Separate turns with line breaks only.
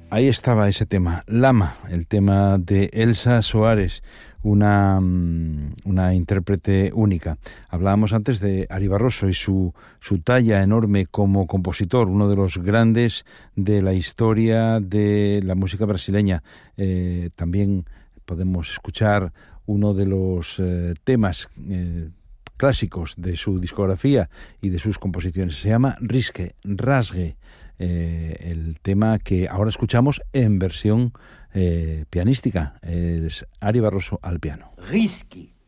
Ahí estaba ese tema, Lama, el tema de Elsa Soares, una intérprete única. Hablábamos antes de Ari Barroso y su talla enorme como compositor, uno de los grandes de la historia de la música brasileña. También podemos escuchar uno de los temas clásicos de su discografía y de sus composiciones. Se llama Rasgue. El tema que ahora escuchamos en versión pianística es Ari Barroso al piano.
Risky.